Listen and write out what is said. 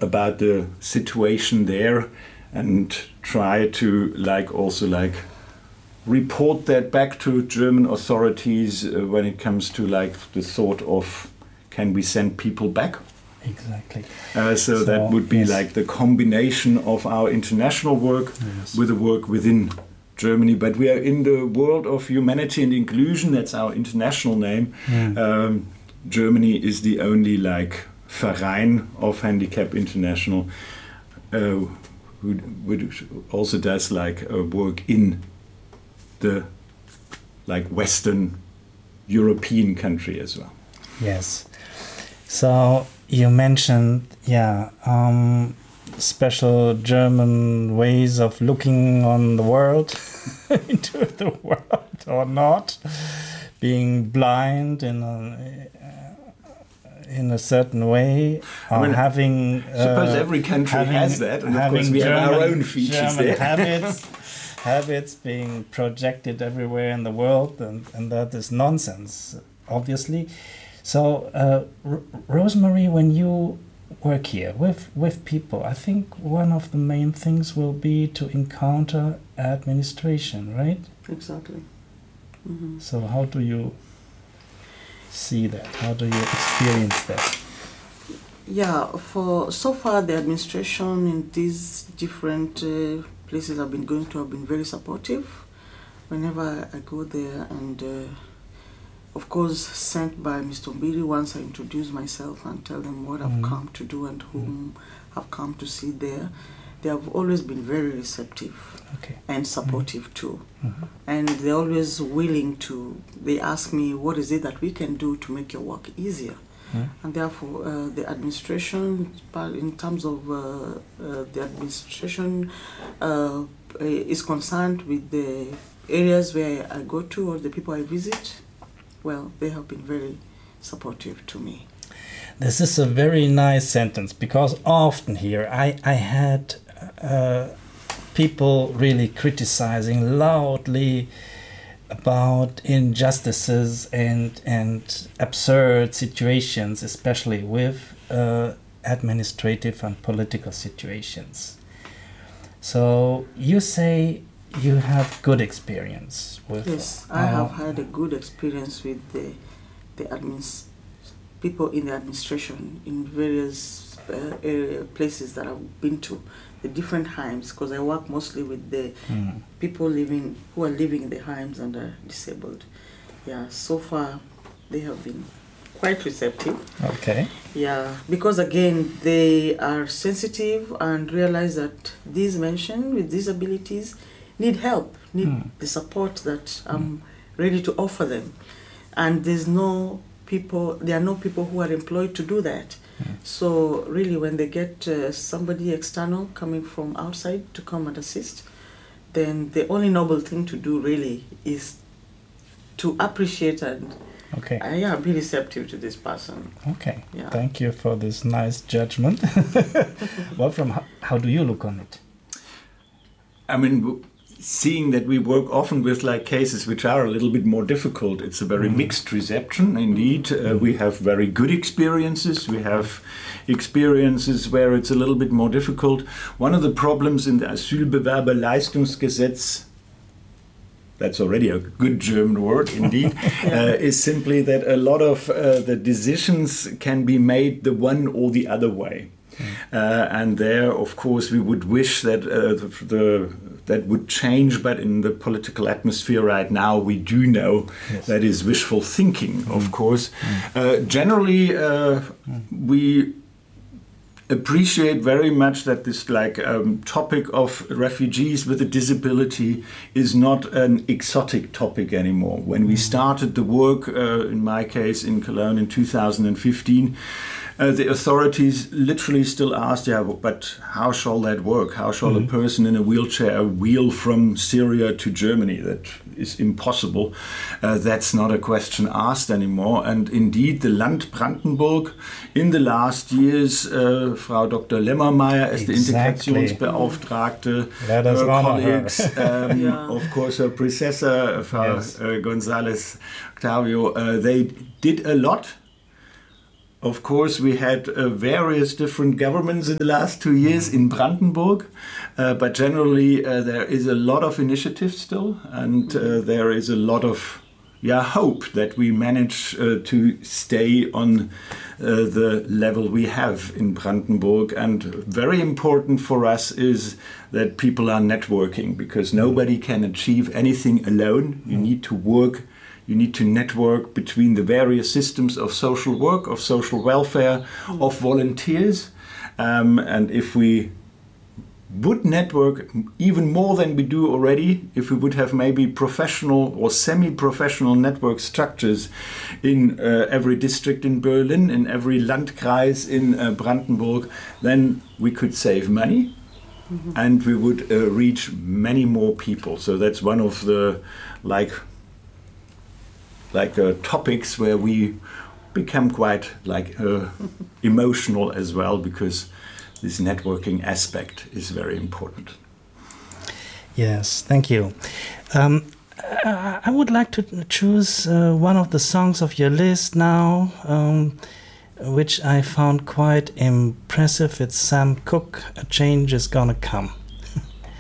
about the situation there and try to also report that back to German authorities when it comes to the thought of, can we send people back? Exactly. So that would be the combination of our international work with the work within Germany. But we are in the world of humanity and inclusion. That's our international name. Germany is the only Verein of Handicap International who also does work in the Western European country as well. Yes. So you mentioned, special German ways of looking on the world, into the world or not, being blind in a certain way, or having. Suppose every country has that, and of course we have our own features German there. habits being projected everywhere in the world, and that is nonsense, obviously. So, Rosemary, when you work here with people, I think one of the main things will be to encounter administration, right? Exactly. Mm-hmm. So how do you see that? How do you experience that? Yeah, for so far the administration in these different places I've been going to have been very supportive whenever I go there, and of course sent by Mr. Mbiri once I introduce myself and tell them what I've come to do and whom I've come to see there. They have always been very receptive and supportive too. Mm-hmm. And they're always willing to, they ask me, what is it that we can do to make your work easier? And therefore, the administration, in terms of the administration, is concerned with the areas where I go to or the people I visit. Well, they have been very supportive to me. This is a very nice sentence, because often here I had people really criticizing loudly about injustices and absurd situations, especially with administrative and political situations. So you say you have good experience with... Yes, I have had a good experience with the people in the administration in various places that I've been to, the different Heims, because I work mostly with the people who are living in the Heims and are disabled. Yeah, so far they have been quite receptive. Okay. Yeah, because again, they are sensitive and realize that these men with disabilities need help, need the support that I'm ready to offer them. And there are no people who are employed to do that. So really, when they get somebody external coming from outside to come and assist, then the only noble thing to do really is to appreciate and be receptive to this person. Okay, yeah. Thank you for this nice judgment. Wolfram, how do you look on it? I mean, seeing that we work often with cases which are a little bit more difficult, it's a very mixed reception indeed. We have very good experiences. We have experiences where it's a little bit more difficult. One of the problems in the Asylbewerberleistungsgesetz, that's already a good German word indeed, is simply that a lot of the decisions can be made the one or the other way. And there, of course, we would wish that that would change, but in the political atmosphere right now, we do know that is wishful thinking, of course. Generally, we appreciate very much that this topic of refugees with a disability is not an exotic topic anymore. When we started the work, in my case in Cologne in 2015, the authorities literally still asked, but how shall that work? How shall a person in a wheelchair wheel from Syria to Germany? That is impossible. That's not a question asked anymore. And indeed, the Land Brandenburg, in the last years, Frau Dr. Lemmermeier as the Integrationsbeauftragte, her colleagues, of course, her predecessor, Frau González Octavio, they did a lot. Of course, we had various different governments in the last 2 years in Brandenburg, but generally there is a lot of initiative still, and there is a lot of hope that we manage to stay on the level we have in Brandenburg. And very important for us is that people are networking, because nobody can achieve anything alone. You need to work. You need to network between the various systems of social work, of social welfare, of volunteers. And if we would network even more than we do already, if we would have maybe professional or semi-professional network structures in every district in Berlin, in every Landkreis in Brandenburg, then we could save money. And we would reach many more people. So that's one of the topics where we become quite emotional as well, because this networking aspect is very important. Yes, thank you. I would like to choose one of the songs of your list now, which I found quite impressive. It's Sam Cooke, A Change Is Gonna Come.